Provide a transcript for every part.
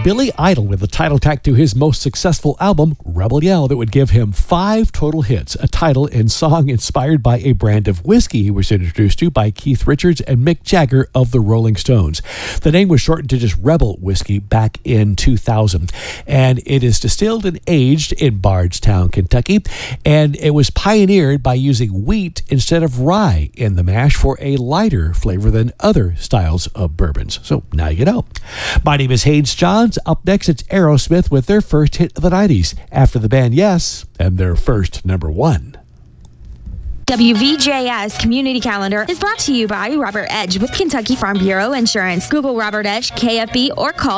Billy Idol with the title track to his most successful album, Rebel Yell, that would give him 5 total hits, a title and song inspired by a brand of whiskey he was introduced to by Keith Richards and Mick Jagger of the Rolling Stones. The name was shortened to just Rebel Whiskey back in 2000, and it is distilled and aged in Bardstown, Kentucky, and it was pioneered by using wheat instead of rye in the mash for a lighter flavor than other styles of bourbons. So now you know. My name is Haynes Johns. Up next, it's Aerosmith with their first hit of the 90s. After the band Yes, and their first number 1. WVJS Community Calendar is brought to you by Robert Edge with Kentucky Farm Bureau Insurance. Google Robert Edge, KFB, or call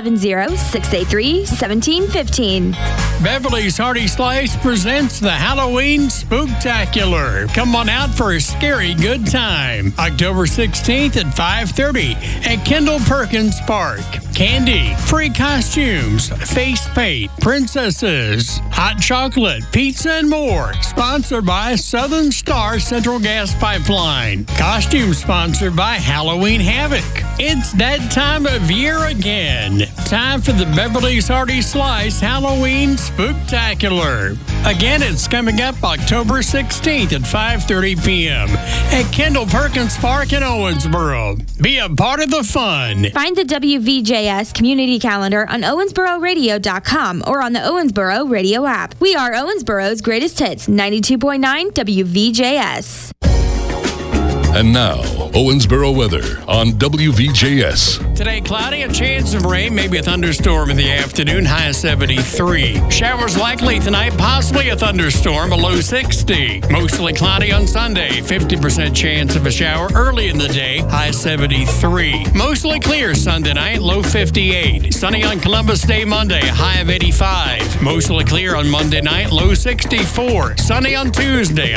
270-683-1715. Beverly's Hearty Slice presents the Halloween Spooktacular. Come on out for a scary good time. October 16th at 5:30 at Kendall Perkins Park. Candy, free costumes, face paint, princesses, hot chocolate, pizza, and more. Sponsored by Southern Star Central Gas Pipeline. Costume sponsored by Halloween Havoc. It's that time of year again. Time for the Beverly's Hearty Slice Halloween Spooktacular. Again, it's coming up October 16th at 5:30 p.m. at Kendall Perkins Park in Owensboro. Be a part of the fun. Find the WVJS Community Calendar on owensbororadio.com or on the Owensboro Radio app. We are Owensboro's greatest hits, 92.9 WVJS. And now, Owensboro weather on WVJS. Today, cloudy, a chance of rain, maybe a thunderstorm in the afternoon, high 73. Showers likely tonight, possibly a thunderstorm, a low 60. Mostly cloudy on Sunday, 50% chance of a shower early in the day, high 73. Mostly clear Sunday night, low 58. Sunny on Columbus Day Monday, high of 85. Mostly clear on Monday night, low 64. Sunny on Tuesday,